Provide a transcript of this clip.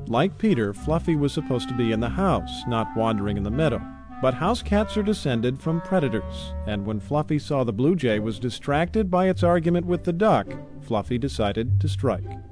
Like Peter, Fluffy was supposed to be in the house, not wandering in the meadow. But house cats are descended from predators, and when Fluffy saw the blue jay was distracted by its argument with the duck, Fluffy decided to strike.